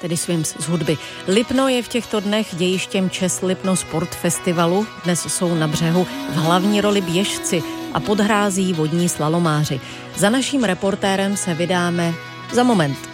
tedy Swims z hudby. Lipno je v těchto dnech dějištěm Čes Lipno Sport Festivalu. Dnes jsou na břehu v hlavní roli běžci a podhrází vodní slalomáři. Za naším reportérem se vydáme za moment.